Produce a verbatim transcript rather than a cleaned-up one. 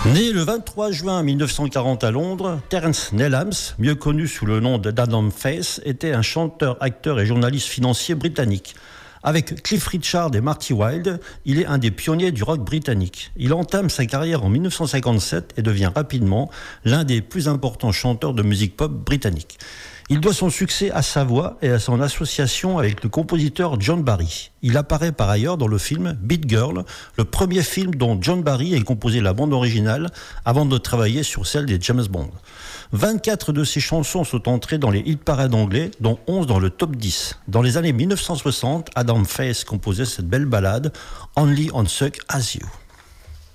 Né le vingt-trois juin mille neuf cent quarante à Londres, Terence Nellams, mieux connu sous le nom d'Adam Faith, était un chanteur, acteur et journaliste financier britannique. Avec Cliff Richard et Marty Wilde, il est un des pionniers du rock britannique. Il entame sa carrière en mille neuf cent cinquante-sept et devient rapidement l'un des plus importants chanteurs de musique pop britannique. Il doit son succès à sa voix et à son association avec le compositeur John Barry. Il apparaît par ailleurs dans le film Beat Girl, le premier film dont John Barry ait composé la bande originale avant de travailler sur celle des James Bond. vingt-quatre de ses chansons sont entrées dans les hit-parades anglais, dont onze dans le top dix. Dans les années mille neuf cent soixante, Adam Faith composait cette belle ballade « Only on Suck As You ».